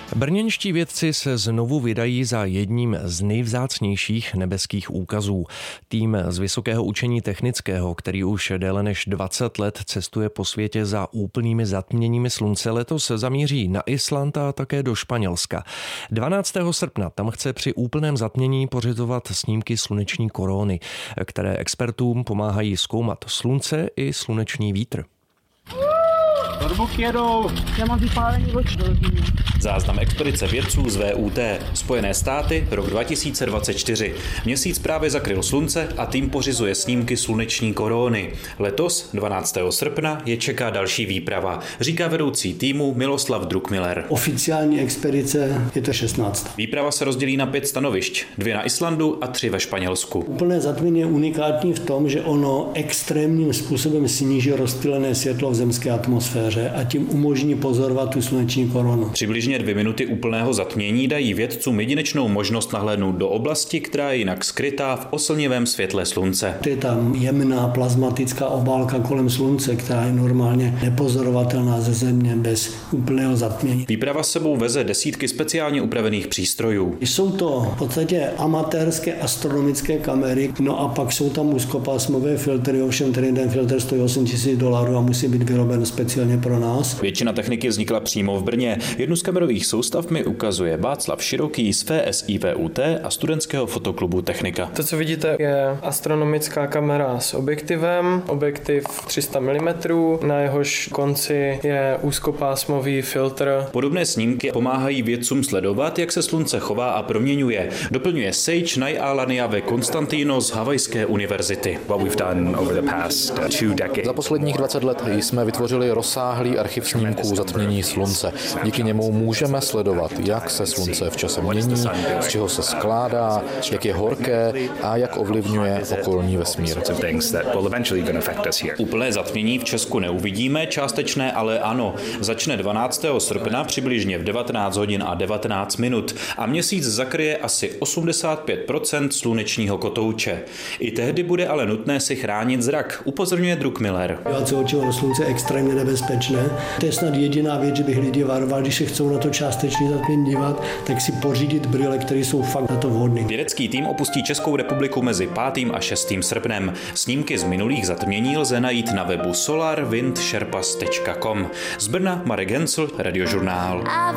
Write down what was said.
Brněnští vědci se znovu vydají za jedním z nejvzácnějších nebeských úkazů. Tým z Vysokého učení technického, který už déle než 20 let cestuje po světě za úplnými zatměními slunce, letos zamíří na Island a také do Španělska. 12. srpna tam chce při úplném zatmění pořizovat snímky sluneční koróny, které expertům pomáhají zkoumat slunce i sluneční vítr. Jedou. Já mám vypálený oči. Záznam expedice vědců z VUT. Spojené státy, rok 2024. Měsíc právě zakryl slunce a tým pořizuje snímky sluneční koróny. Letos, 12. srpna, je čeká další výprava, říká vedoucí týmu Miloslav Druckmiller. Oficiální expedice je to 16. Výprava se rozdělí na 5 stanovišť, 2 na Islandu a 3 ve Španělsku. Úplné zatmění je unikátní v tom, že ono extrémním způsobem sníží rozptýlené světlo v zemské atmosféře a tím umožní pozorovat tu sluneční korunu. Přibližně 2 minuty úplného zatmění dají vědcům jedinečnou možnost nahlédnout do oblasti, která je jinak skrytá v oslnivém světle slunce. Je tam jemná plazmatická obálka kolem slunce, která je normálně nepozorovatelná ze země bez úplného zatmění. Výprava s sebou veze desítky speciálně upravených přístrojů. Jsou to v podstatě amatérské astronomické kamery, no a pak jsou tam úzkopásmové filtry, ovšem ten jeden filtr stojí $8,000 a musí být vyroben speciálně pro nás. Většina techniky vznikla přímo v Brně. Jednu z kamerových soustav mi ukazuje Václav Široký z VSIVUT a studentského fotoklubu Technika. To, co vidíte, je astronomická kamera s objektivem, objektiv 300 mm, na jehož konci je úzkopásmový filtr. Podobné snímky pomáhají vědcům sledovat, jak se slunce chová a proměňuje. Doplňuje Sage Najálaniave Konstantino z Havajské univerzity. Za posledních 20 let jsme vytvořili rozsáhlý archiv snímků zatmění slunce. Díky němu můžeme sledovat, jak se slunce v čase mění, z čeho se skládá, jak je horké a jak ovlivňuje okolní vesmír. Úplné zatmění v Česku neuvidíme, částečné ale ano. Začne 12. srpna přibližně v 19 hodin a 19 minut a měsíc zakryje asi 85% slunečního kotouče. I tehdy bude ale nutné si chránit zrak, upozorňuje Druckmiller. Dívat se očima do slunce je extrémně nebezpečné. To je snad jediná věc, že bych lidi varoval, když se chcou na to částečně zatmění dívat, tak si pořídit brýle, které jsou fakt na to vhodné. Vědecký tým opustí Českou republiku mezi 5. a 6. srpnem. Snímky z minulých zatmění lze najít na webu solarwindsherpas.com. Z Brna Marek Hensl, Radiožurnál.